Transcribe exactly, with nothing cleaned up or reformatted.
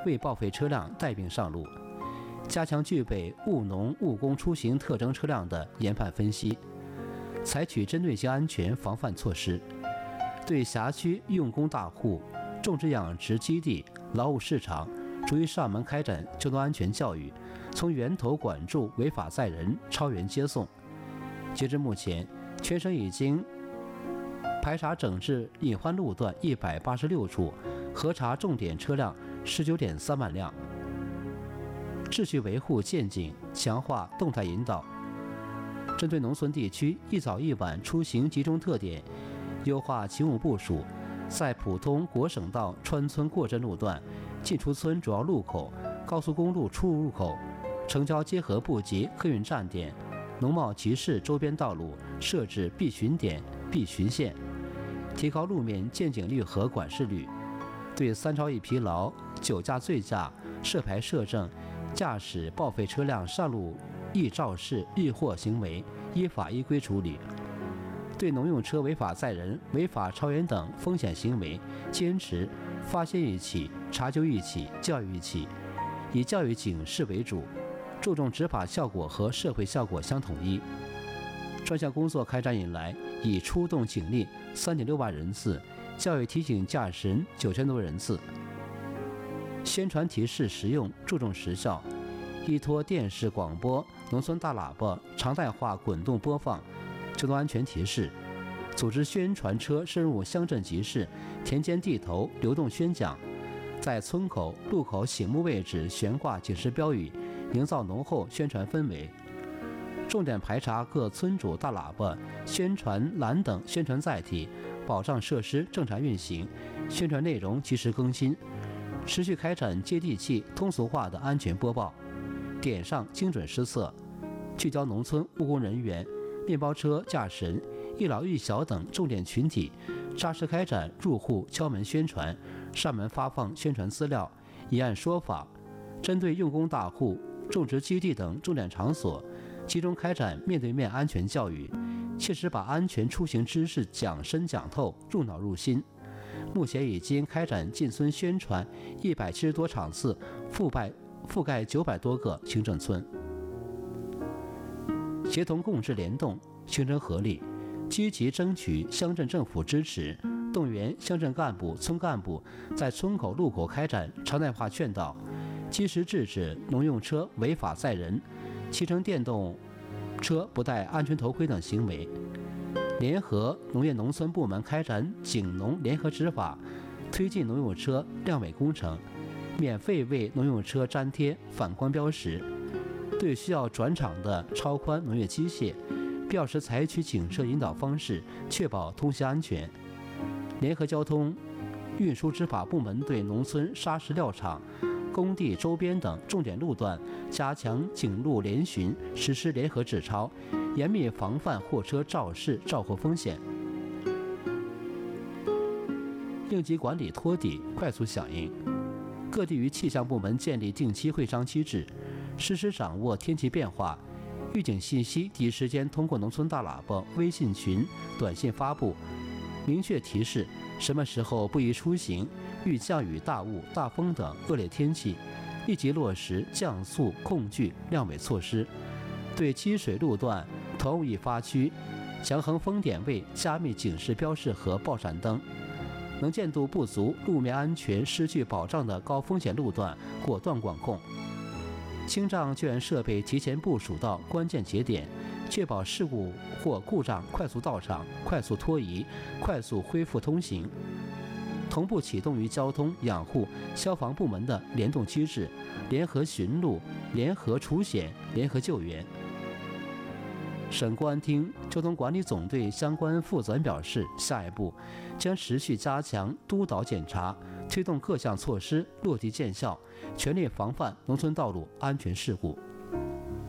为报废车辆带病上路，加强具备务农务工出行特征车辆的研判分析，采取针对性安全防范措施，对辖区用工大户、种植养殖基地、劳务市场逐一上门开展交通安全教育，从源头管住违法载人，超员接送。截至目前，全省已经排查整治隐患路段一百八十六处，核查重点车辆十九点三万辆。秩序维护渐进，强化动态引导。针对农村地区一早一晚出行集中特点，优化勤务部署，在普通国省道穿村过镇路段、进出村主要路口、高速公路出入入口、城郊结合部级客运站点、农贸集市周边道路设置必巡点、必巡线，提高路面见警率和管制率，对三超一疲劳、酒驾醉驾、涉牌涉证、驾驶报废车辆上路易肇事易获行为依法依规处理，对农用车违法载人、违法超员等风险行为，坚持发现一起、查究一起、教育一起，以教育警示为主，注重执法效果和社会效果相统一。专项工作开展以来，已出动警力三点六万人次，教育提醒驾驶人九千多人次。宣传提示实用，注重实效，依托电视广播、农村大喇叭常态化滚动播放交通安全提示，组织宣传车深入乡镇集市、田间地头流动宣讲，在村口、路口醒目位置悬挂警示标语，营造浓厚宣传氛围。重点排查各村主大喇叭、宣传栏等宣传载体，保障设施正常运行，宣传内容及时更新，持续开展接地气、通俗化的安全播报，点上精准施策，聚焦农村务工人员、面包车驾驶人、一老一小等重点群体，扎实开展入户敲门宣传、上门发放宣传资料，以案说法，针对用工大户、种植基地等重点场所，集中开展面对面安全教育，切实把安全出行知识讲深讲透、入脑入心。目前已经开展进村宣传一百七十多场次，覆盖覆盖九百多个行政村。协同共治联动，形成合力，积极争取乡镇政府支持，动员乡镇干部、村干部在村口、路口开展常态化劝导，及时制止农用车违法载人、骑乘电动车不戴安全头盔等行为。联合农业农村部门开展警农联合执法，推进农用车亮尾工程，免费为农用车粘贴反光标识。对需要转场的超宽农业机械，必要时采取警示引导方式，确保通行安全。联合交通运输执法部门对农村砂石料场、工地周边等重点路段加强警路联巡，实施联合治超，严密防范货车肇事肇祸风险。应急管理托底，快速响应。各地与气象部门建立定期会商机制，实时掌握天气变化，预警信息第一时间通过农村大喇叭、微信群、短信发布，明确提示什么时候不宜出行，遇降雨、大雾、大风等恶劣天气，立即落实降速、控距、亮尾措施。对积水路段、投物易发区、强横风点位加密警示标示和报闪灯。能见度不足、路面安全失去保障的高风险路段，果断管控。清障救援设备提前部署到关键节点，确保事故或故障快速到场、快速脱移、快速恢复通行。同步启动与交通、养护、消防部门的联动机制，联合巡路、联合除险、联合救援。省公安厅交通管理总队相关负责人表示，下一步将持续加强督导检查，推动各项措施落地见效，全力防范农村道路安全事故。